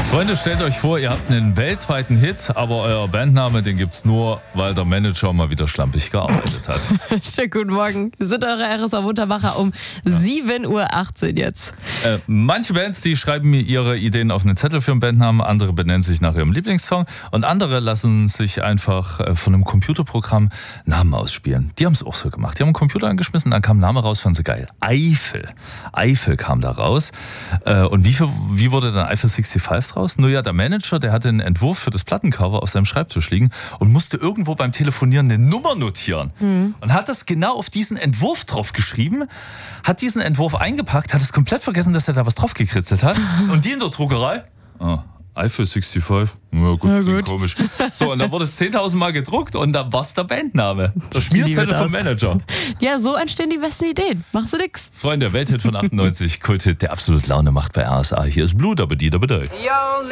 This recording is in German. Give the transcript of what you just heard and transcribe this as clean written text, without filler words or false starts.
Freunde, stellt euch vor, ihr habt einen weltweiten Hit, aber euer Bandname, den gibt's nur, weil der Manager mal wieder schlampig gearbeitet hat. Schönen guten Morgen. Wir sind eure RSA Muntermacher um 7.18 Uhr jetzt. Manche Bands, die schreiben mir ihre Ideen auf einen Zettel für einen Bandnamen, andere benennen sich nach ihrem Lieblingssong und andere lassen sich einfach von einem Computerprogramm Namen ausspielen. Die haben es auch so gemacht. Die haben einen Computer angeschmissen, dann kam ein Name raus, fanden sie geil. Eifel kam da raus. Und wie wurde dann Eiffel 65 draus? Nur ja, der Manager, der hatte einen Entwurf für das Plattencover auf seinem Schreibtisch liegen und musste irgendwo beim Telefonieren eine Nummer notieren. Und hat das genau auf diesen Entwurf drauf geschrieben, hat diesen Entwurf eingepackt, hat es komplett vergessen, dass er da was drauf gekritzelt hat. Und die in der Druckerei, Eiffel 65, ja gut, klingt komisch. So, und dann wurde es 10.000 Mal gedruckt und dann war es der Bandname. Der Schmierzettel vom Manager. Ja, so entstehen die besten Ideen. Machst du nix. Freunde, Welthit von 98, Kulthit, der absolut Laune macht bei RSA. Hier ist Blue, dabei die, dabei.